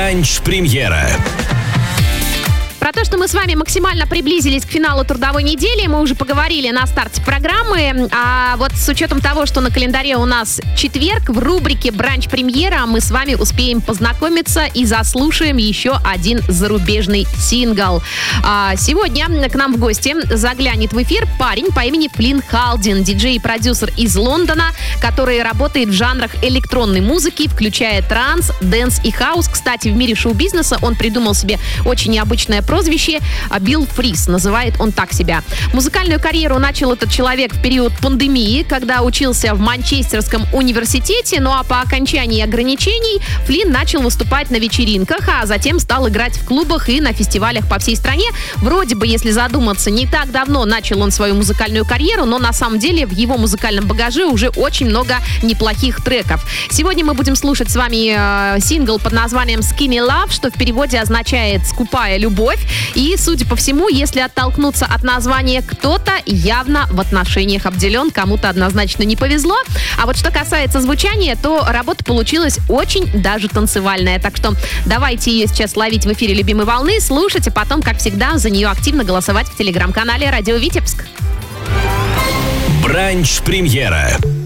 Бранч-премьера. Про то, что мы с вами максимально приблизились к финалу трудовой недели, мы уже поговорили на старте программы. А вот с учетом того, что на календаре у нас четверг, в рубрике «Бранч-премьера» мы с вами успеем познакомиться и заслушаем еще один зарубежный сингл. Сегодня к нам в гости заглянет в эфир парень по имени Флинн Халдин, диджей и продюсер из Лондона, который работает в жанрах электронной музыки, включая транс, дэнс и хаус. Кстати, в мире шоу-бизнеса он придумал себе очень необычное прозвище Билл Фриз, называет он так себя. Музыкальную карьеру начал этот человек в период пандемии, когда учился в Манчестерском университете, ну а по окончании ограничений Флинн начал выступать на вечеринках, а затем стал играть в клубах и на фестивалях по всей стране. Вроде бы, если задуматься, не так давно начал он свою музыкальную карьеру, но на самом деле в его музыкальном багаже уже очень много неплохих треков. Сегодня мы будем слушать с вами сингл под названием Skinny Love, что в переводе означает «скупая любовь». И, судя по всему, если оттолкнуться от названия, кто-то явно в отношениях обделен, кому-то однозначно не повезло. А вот что касается звучания, то работа получилась очень даже танцевальная. Так что давайте ее сейчас ловить в эфире «Любимой волны», слушать, а потом, как всегда, за нее активно голосовать в телеграм-канале «Радио Витебск». Бранч-премьера.